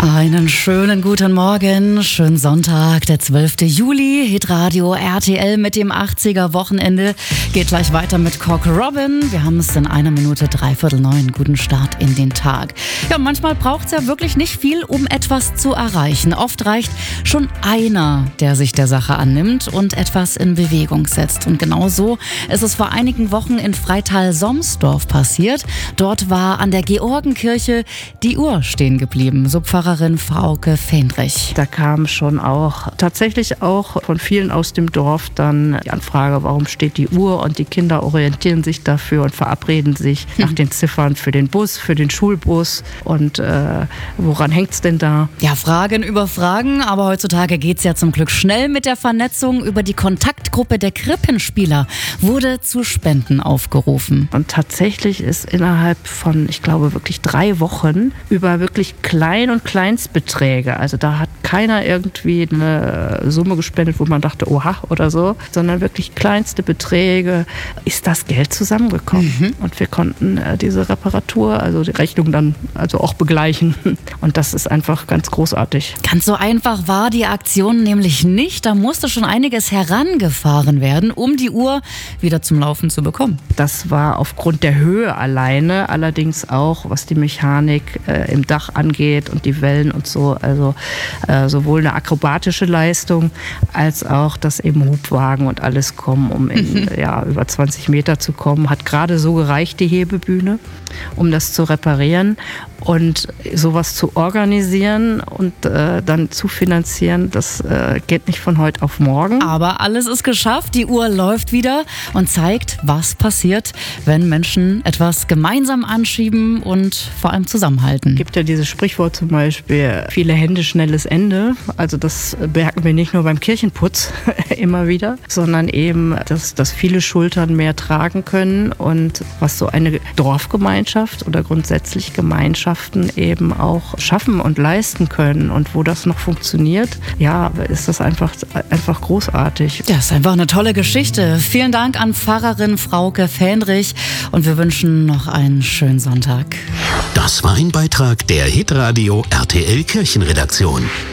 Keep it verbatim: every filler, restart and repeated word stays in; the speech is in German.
Einen schönen guten Morgen, schönen Sonntag, der zwölfte Juli, Hitradio R T L mit dem achtziger-Wochenende. Geht gleich weiter mit Cock Robin. Wir haben es in einer Minute dreiviertel neun. Guten Start in den Tag. Ja, manchmal braucht es ja wirklich nicht viel, um etwas zu erreichen. Oft reicht schon einer, der sich der Sache annimmt und etwas in Bewegung setzt. Und genau so ist es vor einigen Wochen in Freital-Somsdorf passiert. Dort war an der Georgenkirche die Uhr stehen geblieben. So Pfarrer Frauke Fendrich. Da kam schon auch tatsächlich auch von vielen aus dem Dorf dann die Anfrage, warum steht die Uhr, und die Kinder orientieren sich dafür und verabreden sich hm. nach den Ziffern für den Bus, für den Schulbus und äh, woran hängt's denn da? Ja, Fragen über Fragen, aber heutzutage geht's ja zum Glück schnell mit der Vernetzung. Über die Kontaktgruppe der Krippenspieler wurde zu Spenden aufgerufen. Und tatsächlich ist innerhalb von, ich glaube, wirklich drei Wochen über wirklich klein und klein Kleinstbeträge. Also da hat keiner irgendwie eine Summe gespendet, wo man dachte, oha oder so, sondern wirklich kleinste Beträge, ist das Geld zusammengekommen. Mhm. Und wir konnten äh, diese Reparatur, also die Rechnung dann also auch begleichen. Und das ist einfach ganz großartig. Ganz so einfach war die Aktion nämlich nicht. Da musste schon einiges herangefahren werden, um die Uhr wieder zum Laufen zu bekommen. Das war aufgrund der Höhe alleine, allerdings auch, was die Mechanik äh, im Dach angeht und die Wellen und so, also äh, sowohl eine akrobatische Leistung als auch, dass eben Hubwagen und alles kommen, um in, mhm. ja, über zwanzig Meter zu kommen. Hat gerade so gereicht, die Hebebühne, um das zu reparieren. Und sowas zu organisieren und äh, dann zu finanzieren, das äh, geht nicht von heute auf morgen. Aber alles ist geschafft, die Uhr läuft wieder und zeigt, was passiert, wenn Menschen etwas gemeinsam anschieben und vor allem zusammenhalten. Es gibt ja dieses Sprichwort zum Beispiel, viele Hände, schnelles Ende. Also das merken wir nicht nur beim Kirchenputz immer wieder, sondern eben, dass, dass viele Schultern mehr tragen können und was so eine Dorfgemeinschaft oder grundsätzlich Gemeinschaft eben auch schaffen und leisten können, und wo das noch funktioniert, ja, ist das einfach, einfach großartig. Das ist einfach eine tolle Geschichte. Vielen Dank an Pfarrerin Frauke Fendrich und wir wünschen noch einen schönen Sonntag. Das war ein Beitrag der Hitradio R T L Kirchenredaktion.